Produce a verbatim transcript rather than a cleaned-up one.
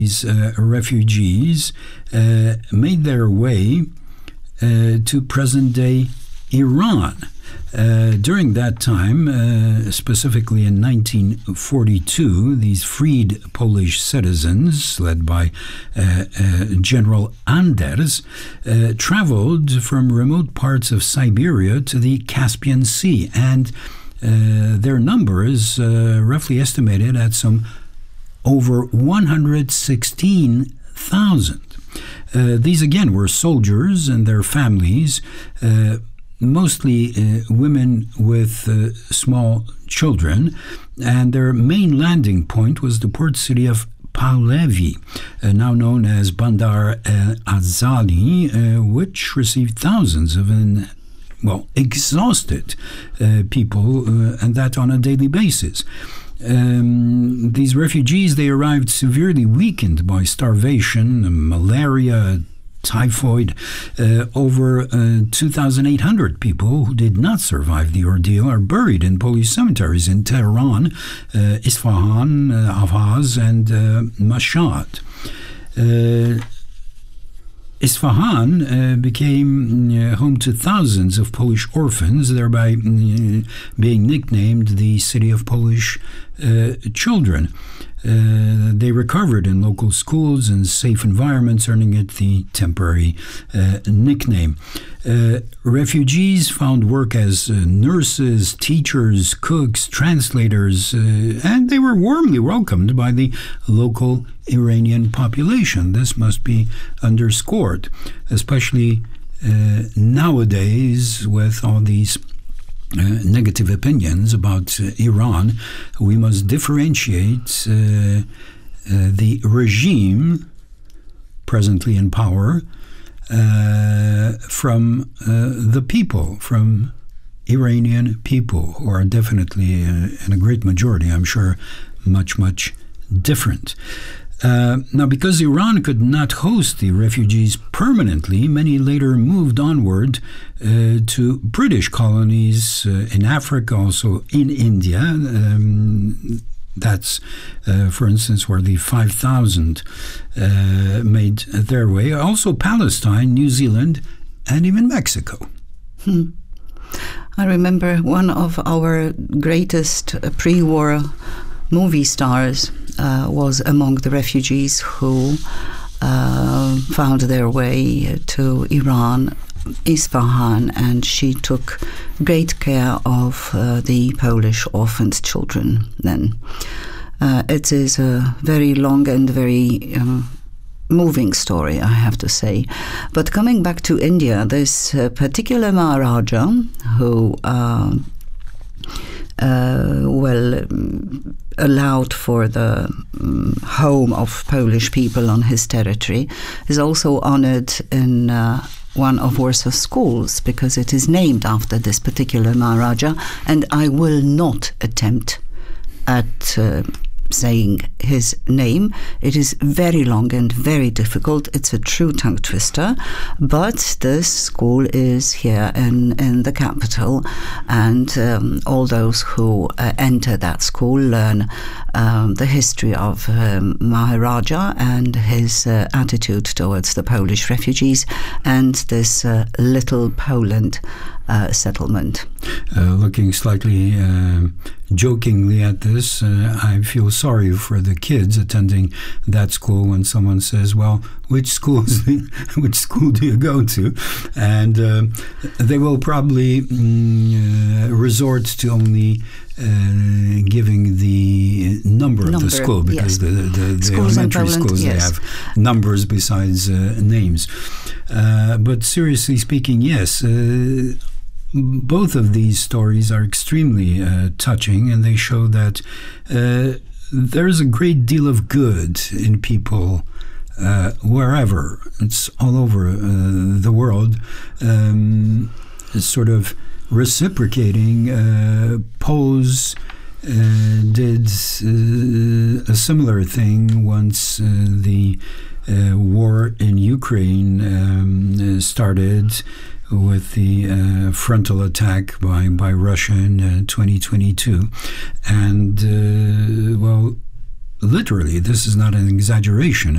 These uh, refugees uh, made their way uh, to present-day Iran. Uh, during that time, uh, specifically in nineteen forty-two, these freed Polish citizens, led by uh, uh, General Anders, uh, traveled from remote parts of Siberia to the Caspian Sea, and uh, their number is uh, roughly estimated at some over one hundred sixteen thousand. Uh, these again were soldiers and their families, uh, mostly uh, women with uh, small children, and their main landing point was the port city of Pahlavi, uh, now known as Bandar al-Azali, uh, which received thousands of an, well, exhausted uh, people, uh, and that on a daily basis. Um, these refugees, they arrived severely weakened by starvation, malaria, typhoid. Uh, over uh, two thousand eight hundred people who did not survive the ordeal are buried in Polish cemeteries in Tehran, uh, Isfahan, uh, Ahvaz, and uh, Mashhad. Uh, Isfahan uh, became uh, home to thousands of Polish orphans, thereby uh, being nicknamed the City of Polish uh, Children. Uh, they recovered in local schools and safe environments, earning it the temporary uh, nickname. Uh, refugees found work as uh, nurses, teachers, cooks, translators, uh, and they were warmly welcomed by the local Iranian population. This must be underscored, especially uh, nowadays with all these Uh, negative opinions about uh, Iran. We must differentiate uh, uh, the regime presently in power uh, from uh, the people, from Iranian people, who are definitely, uh, in a great majority, I'm sure, much, much different. Uh, now, because Iran could not host the refugees permanently, many later moved onward uh, to British colonies uh, in Africa, also in India. Um, that's, uh, for instance, where the five thousand uh, made their way. Also Palestine, New Zealand, and even Mexico. Hmm. I remember one of our greatest pre-war movie stars uh, was among the refugees who uh, found their way to Iran, Isfahan, and she took great care of uh, the Polish orphaned children then. Uh, it is a very long and very um, moving story, I have to say. But coming back to India, this uh, particular Maharaja who uh, Uh, well, um, allowed for the um, home of Polish people on his territory, is also honored in uh, one of Warsaw schools because it is named after this particular Maharaja, and I will not attempt at uh, saying his name. It is very long and very difficult. It's a true tongue twister, but this school is here in, in the capital, and um, all those who uh, enter that school learn um, the history of um, Maharaja and his uh, attitude towards the Polish refugees and this uh, little Poland uh, settlement. Uh, looking slightly uh, jokingly at this, uh, I feel sorry for the kids attending that school when someone says, well, which school, is the, which school do you go to? And uh, they will probably mm, uh, resort to only uh, giving the number, number of the school, because yes. the, the, the elementary Poland, schools, yes. they have numbers besides uh, names. Uh, but seriously speaking, yes, uh, both of these stories are extremely uh, touching, and they show that uh, there's a great deal of good in people uh, wherever. It's all over uh, the world. Um, it's sort of reciprocating. Uh, Poles uh, did uh, a similar thing once uh, the uh, war in Ukraine um, started, with the uh, frontal attack by, by Russia in uh, twenty twenty-two. And, uh, well, literally, this is not an exaggeration.